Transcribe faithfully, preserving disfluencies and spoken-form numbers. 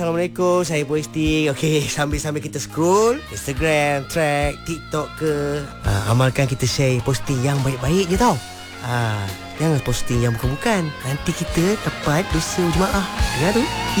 Assalamualaikum, saya posting. Okey, sambil-sambil kita scroll Instagram, track, TikTok ke, ha, amalkan kita share posting yang baik-baik je tau. Ha, jangan posting yang bukan-bukan. Nanti kita dapat dosa jemaah. Dengar tu?